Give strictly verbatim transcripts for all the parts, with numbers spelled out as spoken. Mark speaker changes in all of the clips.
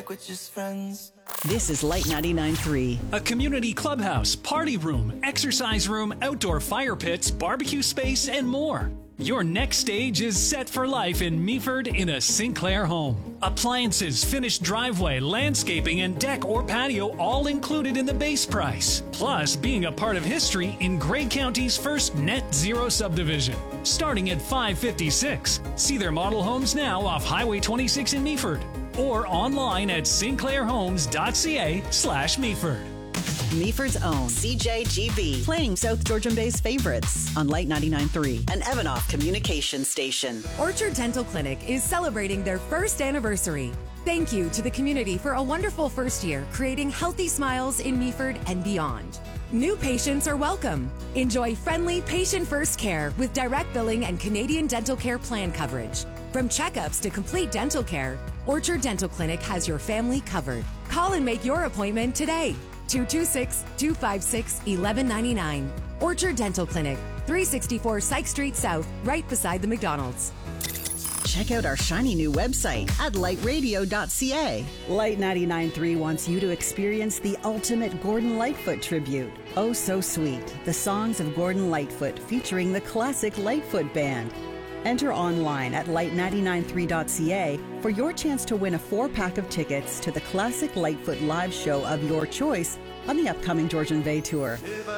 Speaker 1: with just friends.
Speaker 2: This is Light ninety-nine point three.
Speaker 3: A community clubhouse, party room, exercise room, outdoor fire pits, barbecue space, and more. Your next stage is set for life in Meaford in a Sinclair home. Appliances, finished driveway, landscaping, and deck or patio all included in the base price. Plus, being a part of history in Grey County's first net zero subdivision. Starting at five fifty-six. See their model homes now off Highway twenty-six in Meaford. Or online at sinclairhomes.ca slash Meaford.
Speaker 2: Meaford's own C J G B, playing South Georgian Bay's favorites on Light ninety-nine point three, an Evanoff communication station.
Speaker 4: Orchard Dental Clinic is celebrating their first anniversary. Thank you to the community for a wonderful first year, creating healthy smiles in Meaford and beyond. New patients are welcome. Enjoy friendly, patient-first care with direct billing and Canadian Dental Care Plan coverage. From checkups to complete dental care, Orchard Dental Clinic has your family covered. Call and make your appointment today. two two six, two five six, one one nine nine. Orchard Dental Clinic, three sixty-four Syke Street South, right beside the McDonald's.
Speaker 2: Check out our shiny new website at light radio dot c a. Light ninety-nine point three wants you to experience the ultimate Gordon Lightfoot tribute. Oh So Sweet, the songs of Gordon Lightfoot featuring the classic Lightfoot Band. Enter online at light ninety-nine point three dot c a for your chance to win a four-pack of tickets to the classic Lightfoot live show of your choice on the upcoming Georgian Bay Tour.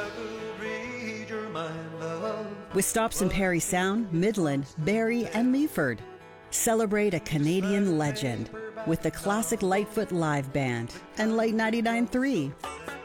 Speaker 2: With stops in Parry Sound, Midland, Barrie, and Meaford. Celebrate a Canadian legend with the classic Lightfoot Live Band and Light ninety-nine point three.